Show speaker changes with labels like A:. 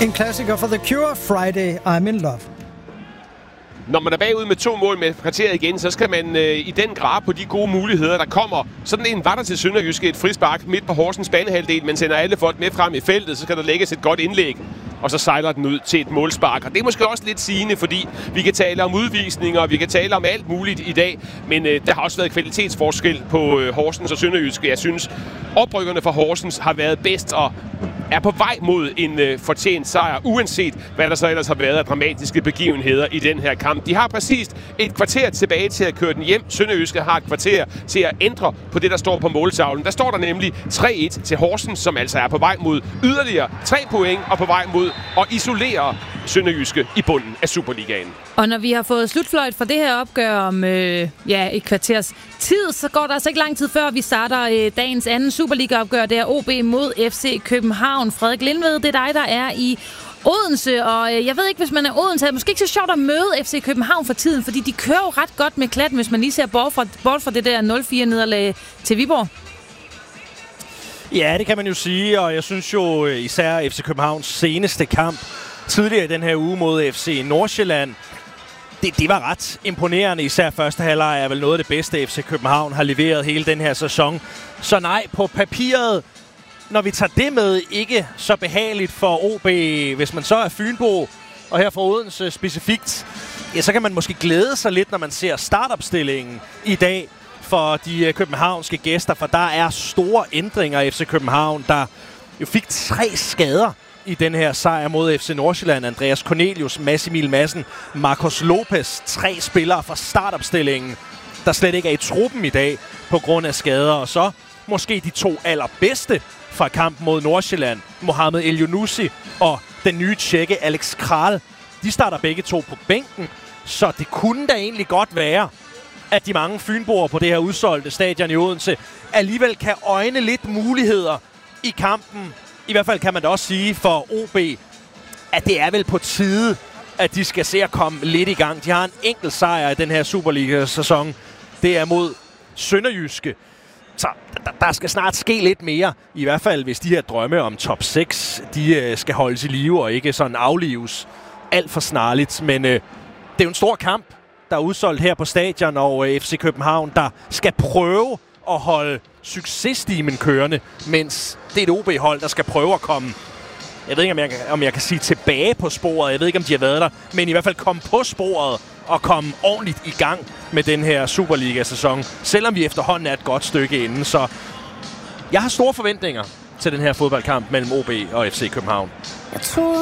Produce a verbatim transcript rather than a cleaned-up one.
A: En klassiker for The Cure, Friday, I'm in Love.
B: Når man er bagud med to mål med kvarteret igen, så skal man øh, i den grad på de gode muligheder, der kommer. Sådan en var der til Sønderjyske, et frispark midt på Horsens banehalvdel, men sender alle folk med frem i feltet, så skal der lægges et godt indlæg, og så sejler den ud til et målspark. Og det er måske også lidt sigende, fordi vi kan tale om udvisninger, og vi kan tale om alt muligt i dag, men øh, der har også været kvalitetsforskel på øh, Horsens og Sønderjyske. Jeg synes, oprykkerne fra Horsens har været bedst og er på vej mod en øh, fortjent sejr, uanset hvad der så ellers har været af dramatiske begivenheder i den her kamp. De har præcis et kvarter tilbage til at køre den hjem. Sønderjyske har et kvarter til at ændre på det, der står på måltavlen. Der står der nemlig tre et til Horsens, som altså er på vej mod yderligere tre point og på vej mod at isolere Sønderjyske i bunden af Superligaen.
C: Og når vi har fået slutfløjt for det her opgør om øh, ja, et kvarters tid, så går der altså ikke lang tid før, vi starter øh, dagens anden Superliga-opgør. Det er O B mod F C København. Frederik Lindved, det er dig, der er i Odense, og øh, jeg ved ikke, hvis man er Odense, er det måske ikke så sjovt at møde F C København for tiden, fordi de kører jo ret godt med klatten, hvis man lige ser bort fra, bort fra det der nul fire nederlag til Viborg.
D: Ja, det kan man jo sige, og jeg synes jo især F C Københavns seneste kamp tidligere i den her uge mod F C Nordsjælland, det, det var ret imponerende. Især første halvleg er vel noget af det bedste, F C København har leveret hele den her sæson. Så nej, på papiret, når vi tager det med, ikke så behageligt for O B. Hvis man så er Fynbo, og her fra Odense specifikt, ja, så kan man måske glæde sig lidt, når man ser startopstillingen i dag for de københavnske gæster, for der er store ændringer i F C København, der jo fik tre skader i den her sejr mod F C Nordsjælland. Andreas Cornelius, Mads Emil Madsen, Marcos Lopez, tre spillere fra startopstillingen, der slet ikke er i truppen i dag på grund af skader. Og så måske de to allerbedste fra kampen mod Nordsjælland, Mohamed Elyounoussi og den nye tjekke Alex Kral. De starter begge to på bænken, så det kunne da egentlig godt være, at de mange fynboer på det her udsolgte stadion i Odense alligevel kan øjne lidt muligheder i kampen. I hvert fald kan man da også sige for O B, at det er vel på tide, at de skal se at komme lidt i gang. De har en enkelt sejr i den her Superliga-sæson. Det er mod Sønderjyske. Så der, der skal snart ske lidt mere. I hvert fald, hvis de her drømme om top seks, de øh, skal holdes i live og ikke sådan aflives alt for snarligt. Men øh, det er jo en stor kamp, der er udsolgt her på stadion, og øh, F C København, der skal prøve at holde successtimen kørende, mens det er et O B-hold, der skal prøve at komme, jeg ved ikke, om jeg, om jeg kan sige tilbage på sporet, jeg ved ikke, om de har været der, men i hvert fald komme på sporet og komme ordentligt i gang med den her Superliga-sæson, selvom vi efterhånden er et godt stykke inden. Så jeg har store forventninger til den her fodboldkamp mellem O B og F C København.
E: Jeg troede